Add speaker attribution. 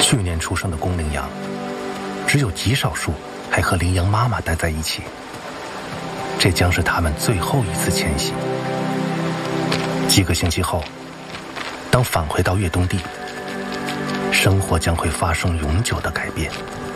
Speaker 1: 去年出生的公羚羊，只有极少数还和羚羊妈妈待在一起。这将是他们最后一次迁徙。几个星期后，当返回到越冬地，生活将会发生永久的改变。